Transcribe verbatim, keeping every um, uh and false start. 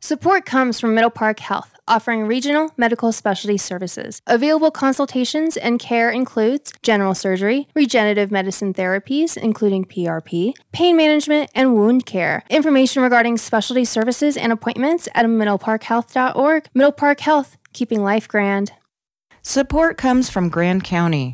Support comes from Middle Park Health, offering regional medical specialty services. Available consultations and care includes general surgery, regenerative medicine therapies, including P R P, pain management, and wound care. Information regarding specialty services and appointments at middle park health dot org. Middle Park Health, keeping life grand. Support comes from Grand County.